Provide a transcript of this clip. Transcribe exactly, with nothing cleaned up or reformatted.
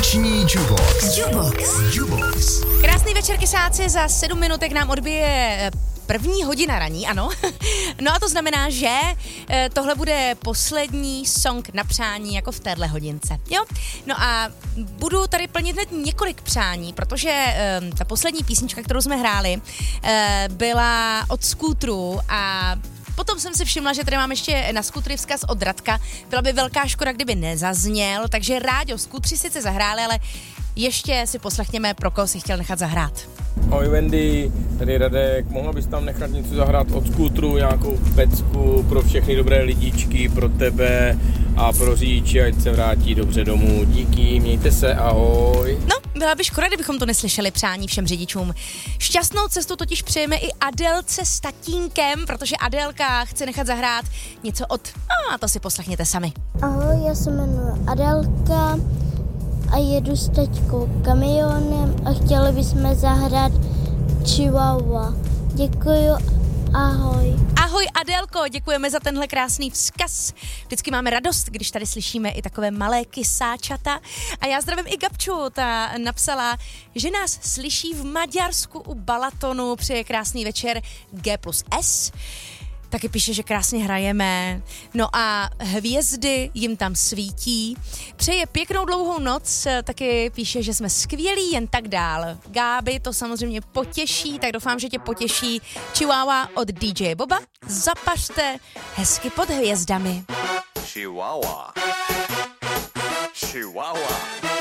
Noční Jubox. Jubox. Jubox. Krásný večer, kysáci, za sedm minutek nám odbije první hodina raní, ano. No a to znamená, že tohle bude poslední song na přání jako v téhle hodince, jo? No a budu tady plnit hned několik přání, protože um, ta poslední písnička, kterou jsme hráli, uh, byla od Skútru a potom jsem si všimla, že tady mám ještě na Skútry vzkaz od Radka. Byla by velká škoda, kdyby nezazněl, takže Ráďo, Skútři sice zahráli, ale ještě si poslechněme, pro koho si chtěl nechat zahrát. Ahoj Wendy, tady Radek, mohla bys tam nechat něco zahrát od Skútru, nějakou pecku pro všechny dobré lidičky, pro tebe a pro řidiče, ať se vrátí dobře domů. Díky, mějte se, ahoj. No, byla by škoda, kdybychom to neslyšeli, přání všem řidičům. Šťastnou cestu totiž přejeme i Adélce s tatínkem, protože Adélka chce nechat zahrát něco od... A to si poslechněte sami. Ahoj, já se jmenuji Adélka a jedu s taťkou kamionem a chtěli bychom zahrát Chihuahua. Děkuju, ahoj. Ahoj Adélko, děkujeme za tenhle krásný vzkaz. Vždycky máme radost, když tady slyšíme i takové malé kysáčata. A já zdravím i Gabču, ta napsala, že nás slyší v Maďarsku u Balatonu, přeje krásný večer G plus S. Taky píše, že krásně hrajeme. No a hvězdy jim tam svítí. Přeje pěknou dlouhou noc, taky píše, že jsme skvělí, jen tak dál. Gáby to samozřejmě potěší, tak doufám, že tě potěší Chihuahua od D J Boba. Zapařte hezky pod hvězdami. Chihuahua. Chihuahua.